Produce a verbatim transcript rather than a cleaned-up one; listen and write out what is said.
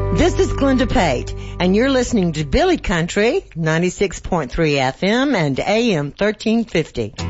This is Glenda Pate, and you're listening to Billy Country, ninety-six point three F M and A M thirteen fifty.